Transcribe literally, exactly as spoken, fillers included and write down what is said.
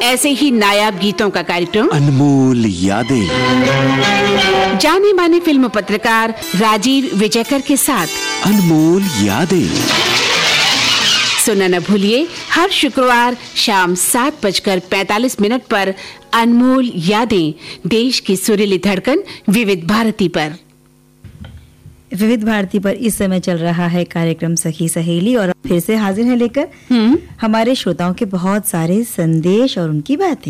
ऐसे ही नायाब गीतों का कार्यक्रम अनमोल यादें, जाने माने फिल्म पत्रकार राजीव विजयकर के साथ अनमोल यादें सुनना न भूलिए हर शुक्रवार शाम सात बजकर पैंतालीस मिनट पर अनमोल यादें, देश की सुरीली धड़कन विविध भारती पर। विविध भारती पर इस समय चल रहा है कार्यक्रम सखी सहेली और फिर से हाजिर है लेकर हमारे श्रोताओं के बहुत सारे संदेश और उनकी बातें।